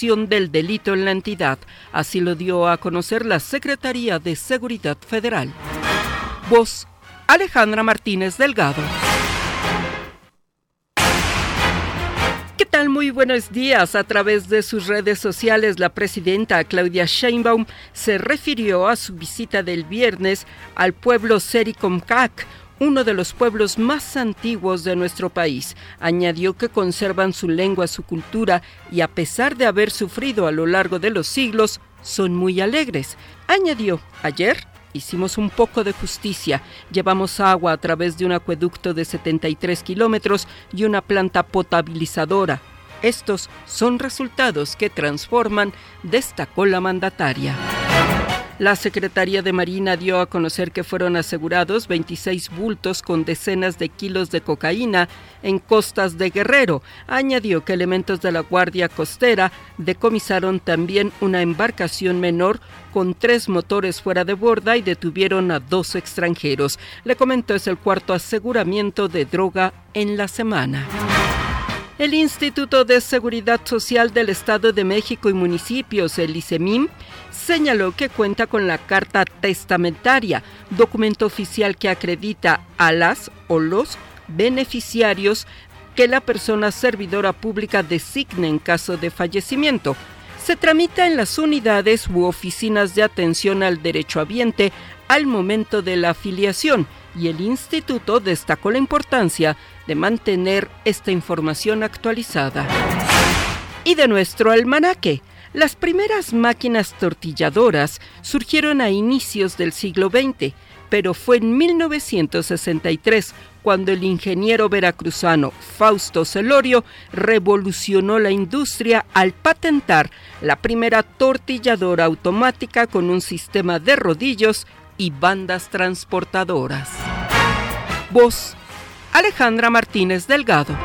prevención del delito en la entidad. Así lo dio a conocer la Secretaría de Seguridad Federal. Voz: Alejandra Martínez Delgado. ¿Qué tal? Muy buenos días. A través de sus redes sociales, la presidenta Claudia Sheinbaum se refirió a su visita del viernes al pueblo Sericomcac, uno de los pueblos más antiguos de nuestro país. Añadió que conservan su lengua, su cultura y, a pesar de haber sufrido a lo largo de los siglos, son muy alegres. Añadió: ayer hicimos un poco de justicia. Llevamos agua a través de un acueducto de 73 kilómetros y una planta potabilizadora. Estos son resultados que transforman, destacó la mandataria. La Secretaría de Marina dio a conocer que fueron asegurados 26 bultos con decenas de kilos de cocaína en costas de Guerrero. Añadió que elementos de la Guardia Costera decomisaron también una embarcación menor con 3 motores fuera de borda y detuvieron a 2 extranjeros. Le comentó: es el cuarto aseguramiento de droga en la semana. El Instituto de Seguridad Social del Estado de México y municipios, el ISEMIM, señaló que cuenta con la Carta Testamentaria, documento oficial que acredita a las o los beneficiarios que la persona servidora pública designe en caso de fallecimiento. Se tramita en las unidades u oficinas de atención al derechohabiente al momento de la afiliación, y el instituto destacó la importancia de mantener esta información actualizada. Y de nuestro almanaque: las primeras máquinas tortilladoras surgieron a inicios del siglo XX, pero fue en 1963 cuando el ingeniero veracruzano Fausto Celorio revolucionó la industria al patentar la primera tortilladora automática con un sistema de rodillos y bandas transportadoras. Voz: Alejandra Martínez Delgado.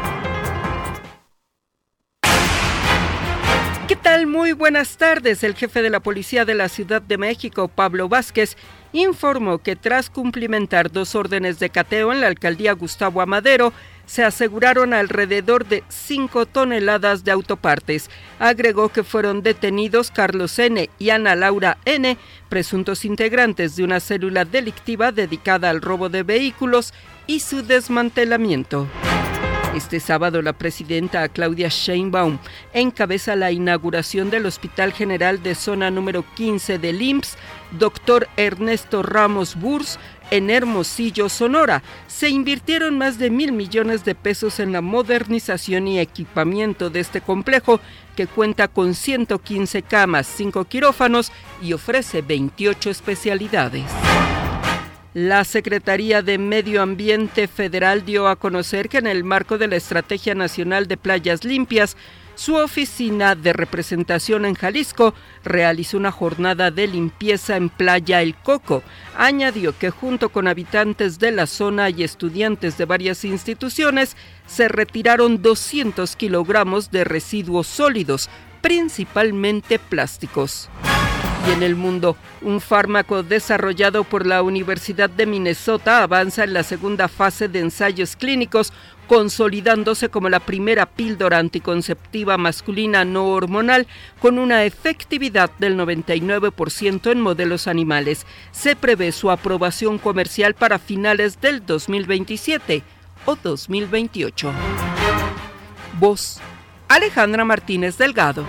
¿Qué tal? Muy buenas tardes. El jefe de la Policía de la Ciudad de México, Pablo Vázquez, informó que tras cumplimentar 2 órdenes de cateo en la alcaldía Gustavo Amadero, se aseguraron alrededor de 5 toneladas de autopartes. Agregó que fueron detenidos Carlos N. y Ana Laura N., presuntos integrantes de una célula delictiva dedicada al robo de vehículos y su desmantelamiento. Este sábado, la presidenta Claudia Sheinbaum encabeza la inauguración del Hospital General de Zona número 15 del IMSS, Dr. Ernesto Ramos Burs, en Hermosillo, Sonora. Se invirtieron más de 1,000 millones de pesos en la modernización y equipamiento de este complejo, que cuenta con 115 camas, 5 quirófanos y ofrece 28 especialidades. La Secretaría de Medio Ambiente Federal dio a conocer que en el marco de la Estrategia Nacional de Playas Limpias, su oficina de representación en Jalisco realizó una jornada de limpieza en Playa El Coco. Añadió que junto con habitantes de la zona y estudiantes de varias instituciones, se retiraron 200 kilogramos de residuos sólidos, principalmente plásticos. Y en el mundo, un fármaco desarrollado por la Universidad de Minnesota avanza en la segunda fase de ensayos clínicos, consolidándose como la primera píldora anticonceptiva masculina no hormonal con una efectividad del 99% en modelos animales. Se prevé su aprobación comercial para finales del 2027 o 2028. Voz: Alejandra Martínez Delgado.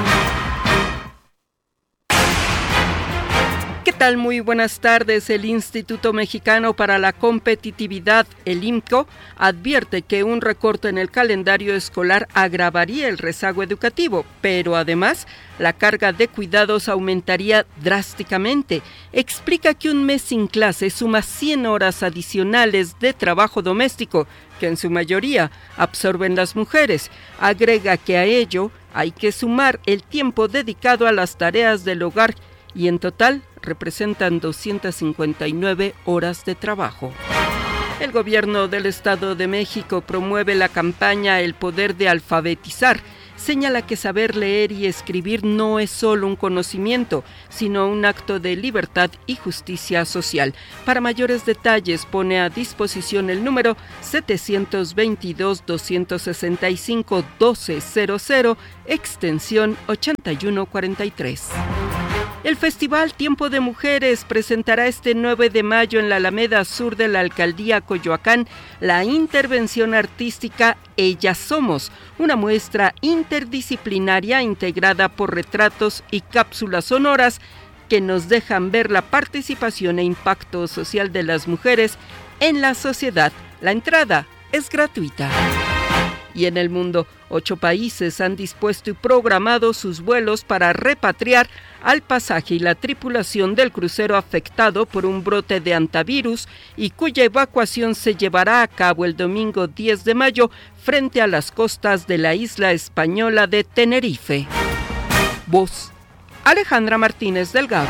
¿Qué tal? Muy buenas tardes. El Instituto Mexicano para la Competitividad, el IMCO, advierte que un recorte en el calendario escolar agravaría el rezago educativo, pero además la carga de cuidados aumentaría drásticamente. Explica que un mes sin clase suma 100 horas adicionales de trabajo doméstico, que en su mayoría absorben las mujeres. Agrega que a ello hay que sumar el tiempo dedicado a las tareas del hogar, y en total representan 259 horas de trabajo. El gobierno del Estado de México promueve la campaña El Poder de Alfabetizar, señala que saber leer y escribir no es solo un conocimiento, sino un acto de libertad y justicia social. Para mayores detalles pone a disposición el número 722-265-1200, extensión 8143. El Festival Tiempo de Mujeres presentará este 9 de mayo en la Alameda Sur de la Alcaldía Coyoacán la intervención artística Ellas Somos, una muestra interdisciplinaria integrada por retratos y cápsulas sonoras que nos dejan ver la participación e impacto social de las mujeres en la sociedad. La entrada es gratuita. Y en el mundo, 8 países han dispuesto y programado sus vuelos para repatriar al pasaje y la tripulación del crucero afectado por un brote de hantavirus y cuya evacuación se llevará a cabo el domingo 10 de mayo frente a las costas de la isla española de Tenerife. Voz: Alejandra Martínez Delgado.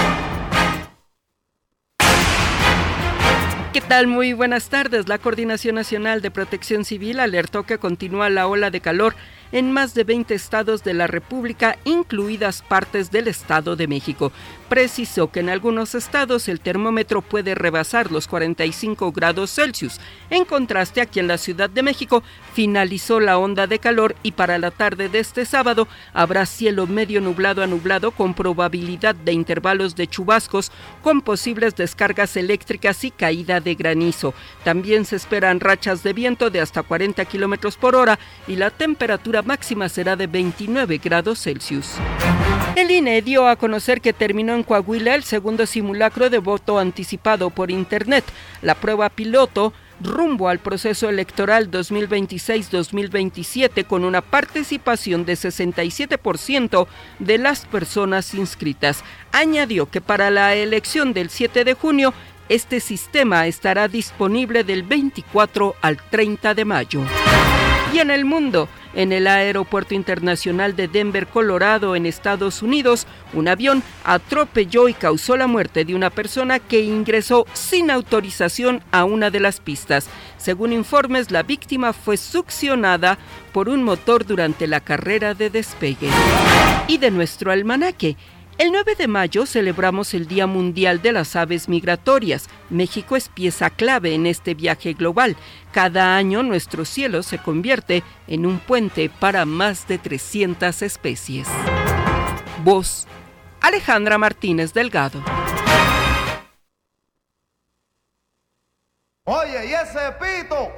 ¿Qué tal? Muy buenas tardes. La Coordinación Nacional de Protección Civil alertó que continúa la ola de calor en más de 20 estados de la República, incluidas partes del Estado de México. Precisó que en algunos estados el termómetro puede rebasar los 45 grados Celsius. En contraste, aquí en la Ciudad de México finalizó la onda de calor y para la tarde de este sábado habrá cielo medio nublado a nublado con probabilidad de intervalos de chubascos con posibles descargas eléctricas y caída de granizo. También se esperan rachas de viento de hasta 40 kilómetros por hora y la temperatura máxima será de 29 grados Celsius. El INE dio a conocer que terminó en Coahuila el segundo simulacro de voto anticipado por Internet. La prueba piloto rumbo al proceso electoral 2026-2027 con una participación de 67% de las personas inscritas. Añadió que para la elección del 7 de junio, este sistema estará disponible del 24 al 30 de mayo. Y en el mundo, en el Aeropuerto Internacional de Denver, Colorado, en Estados Unidos, un avión atropelló y causó la muerte de una persona que ingresó sin autorización a una de las pistas. Según informes, la víctima fue succionada por un motor durante la carrera de despegue. Y de nuestro almanaque. El 9 de mayo celebramos el Día Mundial de las Aves Migratorias. México es pieza clave en este viaje global. Cada año nuestro cielo se convierte en un puente para más de 300 especies. Voz: Alejandra Martínez Delgado. Oye, ¿y ese pito?